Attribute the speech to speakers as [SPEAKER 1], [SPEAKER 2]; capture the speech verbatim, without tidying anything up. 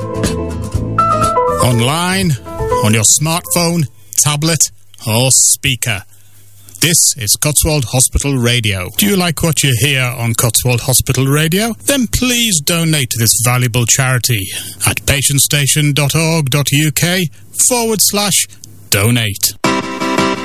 [SPEAKER 1] Online, on your smartphone, tablet, or speaker. This is Cotswold Hospital Radio. Do you like what you hear on Cotswold Hospital Radio? Then please donate to this valuable charity at patientstation.org.uk forward slash donate.